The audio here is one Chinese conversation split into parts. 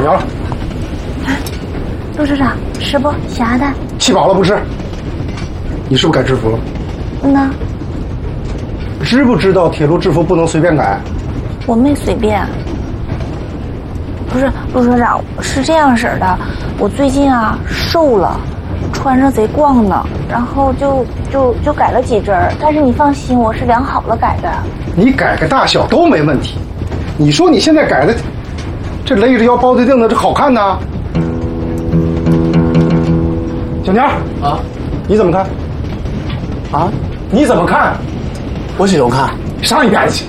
娘了。 陆社长，吃不？咸的。 气饱了不吃。你是不是改制服了？ 那知不知道铁路制服不能随便改？ 我没随便。不是，陆社长，是这样式的，我最近啊瘦了，穿着贼光呢，然后就改了几针，但是你放心，我是量好了改的。 你改个大小都没问题。你说你现在改的，这勒着腰包的腚的，这好看呐？小娘啊， 你怎么看？啊，你怎么看？ 我喜欢看。 上一边去。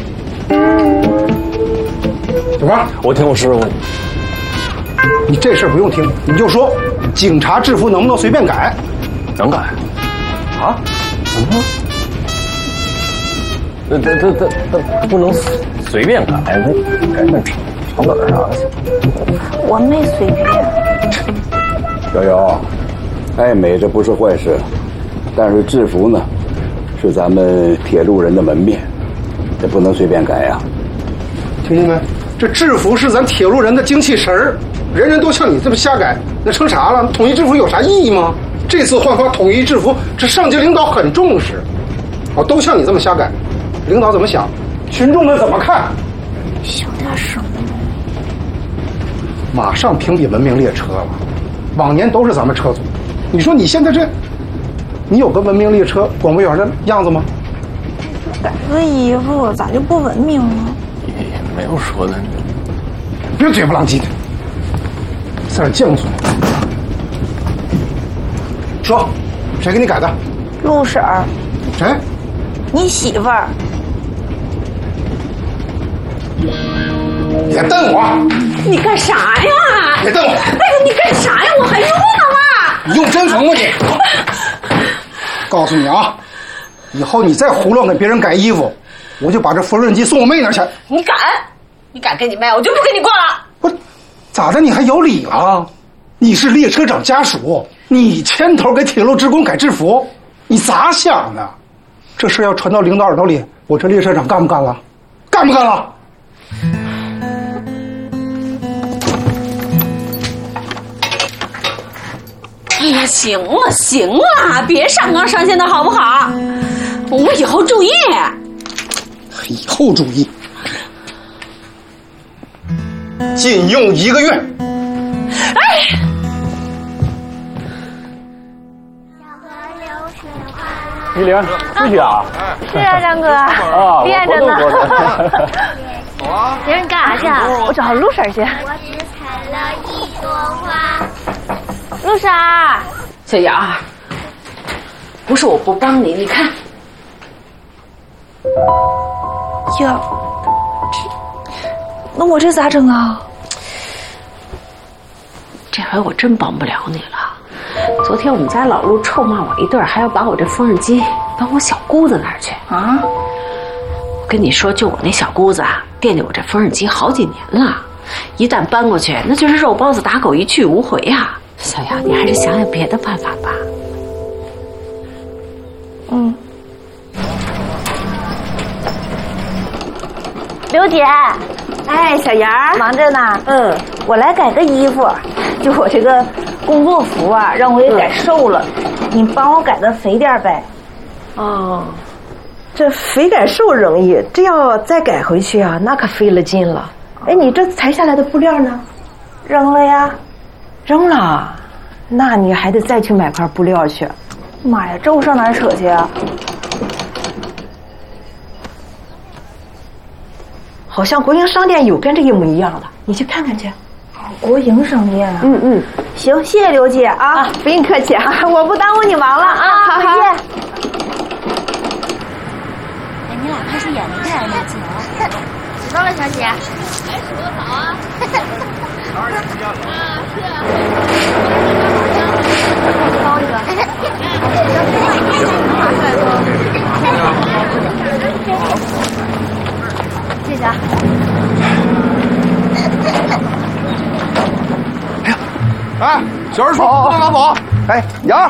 小光， 我听我师傅。 你这事儿不用听，你就说警察制服能不能随便改？ 能改。 啊？ 这不能随便改，改那长本啥的。 我没随便。 小姚，爱美这不是坏事，但是制服呢，是咱们铁路人的门面，这不能随便改呀。 听见没？这制服是咱铁路人的精气神儿，人人都像你这么瞎改，那成啥了？统一制服有啥意义吗？这次换发统一制服，这上级领导很重视，都像你这么瞎改，领导怎么想？群众们怎么看？ 小点声。 马上评比文明列车了，往年都是咱们车组。你说你现在这，你有个文明列车广播员的样子吗？ 改个衣服咋就不文明了？ 也没有说的。 别嘴不浪叽的，在这犟嘴。说，谁给你改的？ 陆婶儿。 谁？ 你媳妇儿。 别瞪我！ 你干啥呀？ 别瞪我！ 哎呦，你干啥呀？我还用了你用针缝吗你？告诉你啊，以后你再胡乱给别人改衣服，我就把这缝纫机送我妹那儿去。 你敢？你敢跟你妹，我就不跟你过了。 不是，咋的？你还有理了？你是列车长家属，你牵头给铁路职工改制服，你咋想的？这事要传到领导耳朵里，我这列车长干不干了？干不干了？ 哎呀，行了行了，别上纲上线的好不好？我以后注意。 以后注意。禁用1个月。 哎。 依玲，出去啊？ 是啊，张哥。 啊， 练着呢。 走啊！ 别人干啥去啊？我找陆婶去。 我只采了一朵花。 陆婶儿， 小姚，不是我不帮你，你看。 哟，那我这咋整啊？ 这回我真帮不了你了。昨天我们家老陆臭骂我一顿，还要把我这缝纫机搬我小姑子那儿去啊！我跟你说，就我那小姑子啊，惦记我这缝纫机好几年了，一旦搬过去，那就是肉包子打狗一去无回呀！小姚，你还是想想别的办法吧。 刘姐， 哎，小姚， 忙着呢。我来改个衣服，就我这个工作服啊，让我也改瘦了，你帮我改的肥点呗。 哦，这肥改瘦容易，这要再改回去啊，那可费了劲了。哎，你这裁下来的布料呢？ 扔了呀。 扔了？那你还得再去买块布料去。 妈呀，这我上哪儿扯去啊？ 好像国营商店有跟这一模一样的，你去看看去。 国营商店啊？行，谢谢刘姐啊， 不用客气啊， 我不耽误你忙了啊，再见。 哎，你俩开始演的太安静了。知道了，小姐。哎，数得好啊。 高一个。谢谢啊。 哎，小二叔，干嘛跑？哎，杨，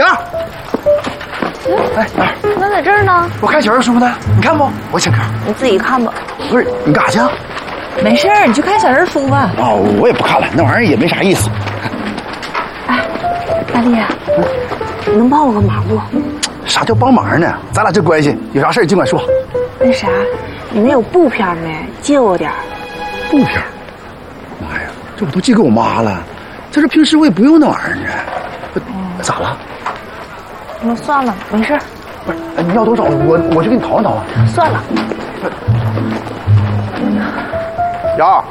哎， 那在这儿呢。 我看小二叔呢，你看不？我请客。 你自己看吧。 不是，你干啥去啊？ 没事儿，你去看小人书吧。 啊，我也不看了，那玩意儿也没啥意思。 哎，大力，你能帮我个忙不？ 啥叫帮忙呢？咱俩这关系，有啥事尽管说。 那啥，你们有布片没？借我点儿。 布片？妈呀，这我都寄给我妈了。这平时我也不用那玩意儿啊。咋了？ 那算了，没事。 不是，你要多少？我去给你讨一讨啊。 算了。 瑶，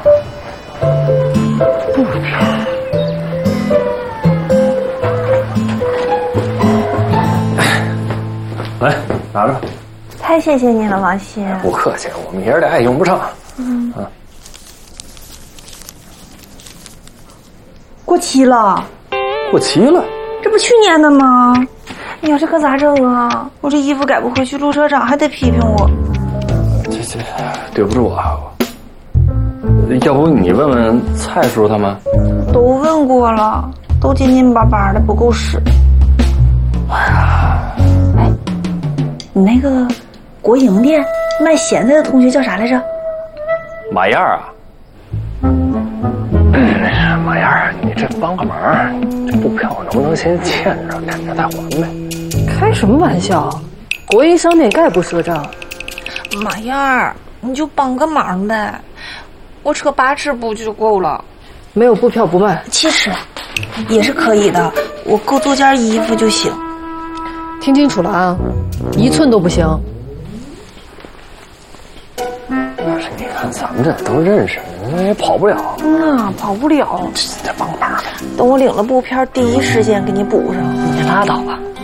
布片。 来，拿着。 太谢谢你了，王鑫。 不客气，我们爷儿俩也用不上。 过期了。 过期了？ 这不去年的吗？哎呀，这可咋整啊？我这衣服改不回去，陆车长还得批评我。 这对不住啊。要不你问问蔡叔他们？ 都问过了，都紧紧巴巴的，不够使。哎，你那个国营店卖咸菜的同学叫啥来着？ 马燕儿啊。马燕儿，你这帮个忙，这布票能不能先欠着，赶着再还呗？ 开什么玩笑？国营商店概不赊账。 马燕儿，你就帮个忙呗，我扯8尺布就够了。 没有布票不卖 ，7尺也是可以的，我够做件衣服就行。 听清楚了啊，1寸都不行。 不是，你看咱们这都认识，那也跑不了。 跑不了。 这帮个忙。 等我领了布片，第一时间给你补上。 你拉倒吧，